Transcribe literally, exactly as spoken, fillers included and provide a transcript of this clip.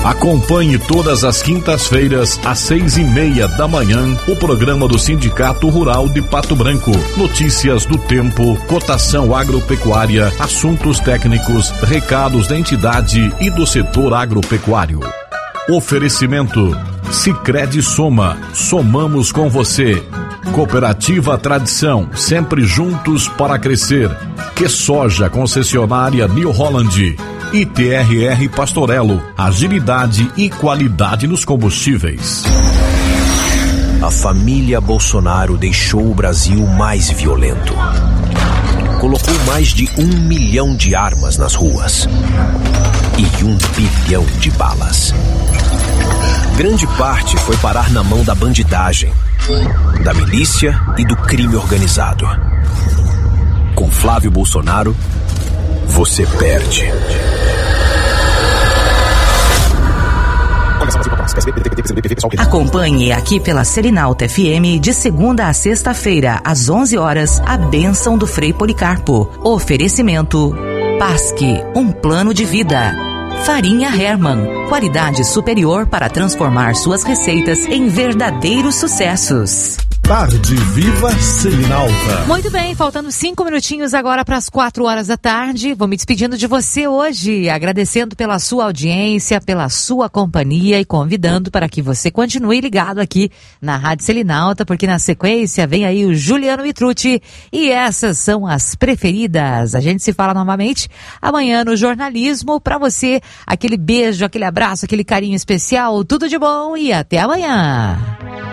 Acompanhe todas as quintas-feiras, às seis e meia da manhã, o programa do Sindicato Rural de Pato Branco. Notícias do tempo, cotação agropecuária, assuntos técnicos, recados da entidade e do setor agropecuário. Oferecimento Sicredi Soma, somamos com você. Cooperativa Tradição, sempre juntos para crescer. Que Soja, concessionária New Holland. I T R R Pastorello, agilidade e qualidade nos combustíveis. A família Bolsonaro deixou o Brasil mais violento. Colocou mais de um milhão de armas nas ruas e um bilhão de balas. Grande parte foi parar na mão da bandidagem, da milícia e do crime organizado. Com Flávio Bolsonaro, você perde. Acompanhe aqui pela Selinalta F M de segunda a sexta-feira, às onze horas, a bênção do Frei Policarpo. Oferecimento Pasque, um plano de vida. Farinha Hermann, qualidade superior para transformar suas receitas em verdadeiros sucessos. Tarde Viva Selinalta. Muito bem, faltando cinco minutinhos agora para as quatro horas da tarde. Vou me despedindo de você hoje, agradecendo pela sua audiência, pela sua companhia e convidando para que você continue ligado aqui na Rádio Selinalta, porque na sequência vem aí o Juliano Vitrucci e essas são as preferidas. A gente se fala novamente amanhã no jornalismo. Para você, aquele beijo, aquele abraço, aquele carinho especial, tudo de bom e até amanhã.